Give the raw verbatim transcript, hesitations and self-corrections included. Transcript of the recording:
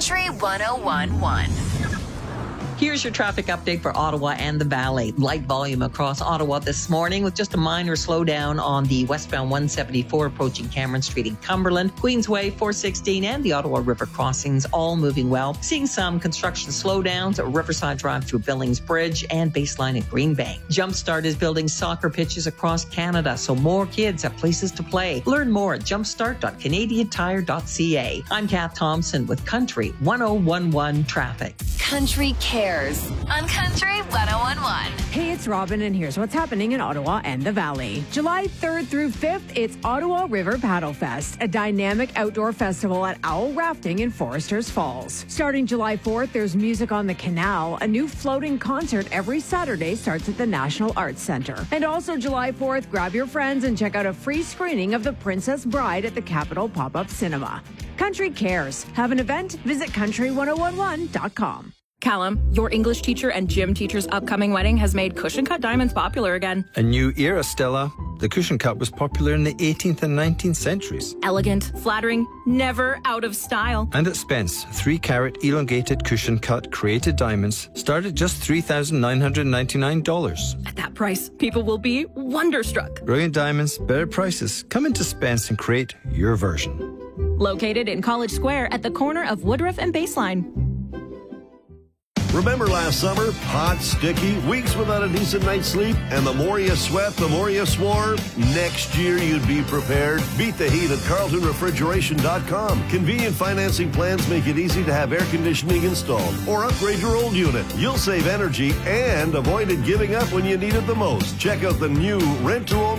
Country one oh one point one. Here's your traffic update for Ottawa and the Valley. Light volume across Ottawa this morning with just a minor slowdown on the westbound one seventy-four approaching Cameron Street in Cumberland, Queensway four sixteen and the Ottawa River crossings all moving well. Seeing some construction slowdowns at Riverside Drive through Billings Bridge and Baseline at Green Bay. Jumpstart is building soccer pitches across Canada so more kids have places to play. Learn more at jumpstart dot canadian tire dot c a. I'm Kath Thompson with Country one oh one point one traffic. Country Cares on Country one oh one point one. Hey, it's Robin, and here's what's happening in Ottawa and the Valley. July third through fifth, it's Ottawa River Paddle Fest, a dynamic outdoor festival at Owl Rafting in Foresters Falls. Starting July fourth, there's music on the canal. A new floating concert every Saturday starts at the National Arts Centre. And also July fourth, grab your friends and check out a free screening of The Princess Bride at the Capitol Pop-Up Cinema. Country Cares. Have an event? Visit country one oh one one dot com. Callum, your English teacher and gym teacher's upcoming wedding has made cushion cut diamonds popular again. A new era, Stella. The cushion cut was popular in the eighteenth and nineteenth centuries. Elegant, flattering, never out of style. And at Spence, three carat elongated cushion cut created diamonds start at just three thousand nine hundred ninety-nine dollars. At that price, people will be wonderstruck. Brilliant diamonds, better prices. Come into Spence and create your version. Located in College Square at the corner of Woodruff and Baseline. Remember last summer? Hot, sticky, weeks without a decent night's sleep, and the more you sweat, the more you swore? Next year you'd be prepared. Beat the heat at carlton refrigeration dot com. Convenient financing plans make it easy to have air conditioning installed or upgrade your old unit. You'll save energy and avoid it giving up when you need it the most. Check out the new rent-to-own